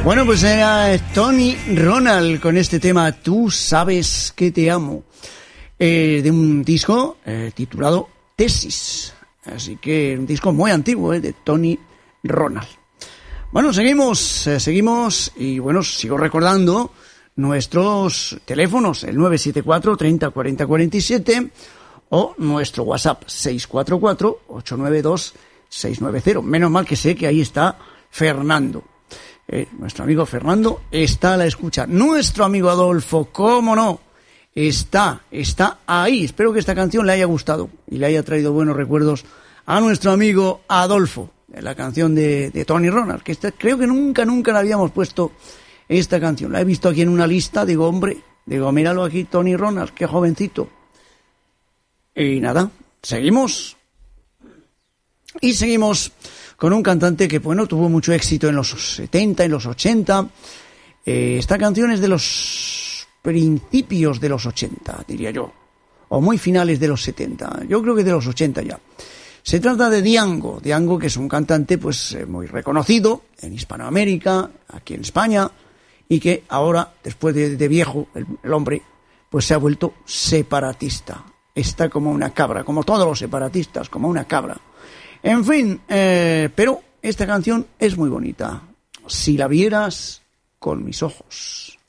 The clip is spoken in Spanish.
Bueno, pues era Tony Ronald con este tema Tú sabes que te amo, de un disco titulado Tesis. Así que un disco muy antiguo, de Tony Ronald. Bueno, seguimos y bueno, sigo recordando nuestros teléfonos, el 974 30 40 47 o nuestro WhatsApp 644 892 690. Menos mal que sé que ahí está Fernando. Nuestro amigo Fernando está a la escucha. Nuestro amigo Adolfo, cómo no, está ahí. Espero que esta canción le haya gustado y le haya traído buenos recuerdos a nuestro amigo Adolfo. La canción de Tony Ronald, que creo que nunca la habíamos puesto esta canción. La he visto aquí en una lista, digo, míralo aquí, Tony Ronald, qué jovencito. Y nada, seguimos con un cantante que, bueno, tuvo mucho éxito en los 70, en los 80. Esta canción es de los principios de los 80, diría yo, o muy finales de los 70. Yo creo que de los 80 ya. Se trata de Diango, que es un cantante pues muy reconocido en Hispanoamérica, aquí en España, y que ahora, después de viejo, el hombre, pues se ha vuelto separatista. Está como una cabra, como todos los separatistas, como una cabra. En fin, pero esta canción es muy bonita. Si la vieras con mis ojos.